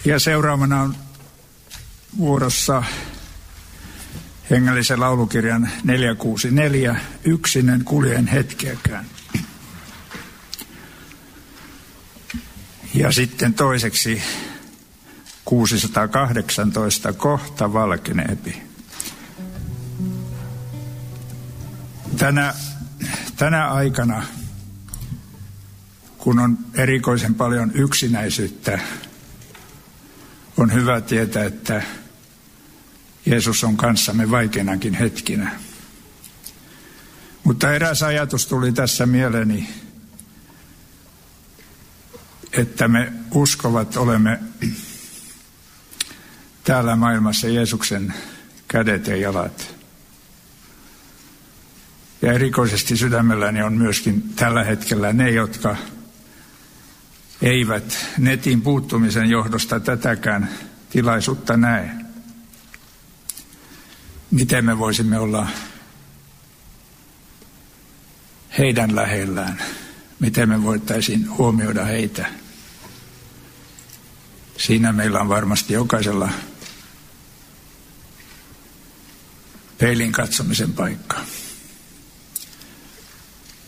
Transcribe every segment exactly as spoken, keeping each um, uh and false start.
Ja seuraavana on vuorossa hengellisen laulukirjan neljä kuusi neljä, Yksinen kuljen hetkeäkään. Ja sitten toiseksi kuusisataakahdeksantoista, Kohta valkeneepi. Tänä, tänä aikana, kun on erikoisen paljon yksinäisyyttä, on hyvä tietää, että Jeesus on kanssamme vaikeinakin hetkinä. Mutta eräs ajatus tuli tässä mieleeni, että me uskovat olemme täällä maailmassa Jeesuksen kädet ja jalat. Ja erikoisesti sydämelläni on myöskin tällä hetkellä ne, jotka eivät netin puuttumisen johdosta tätäkään tilaisuutta näe. Miten me voisimme olla heidän lähellään? Miten me voitaisiin huomioida heitä? Siinä meillä on varmasti jokaisella peilin katsomisen paikka.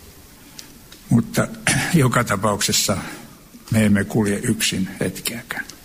Mutta joka tapauksessa me emme kulje yksin hetkeäkään.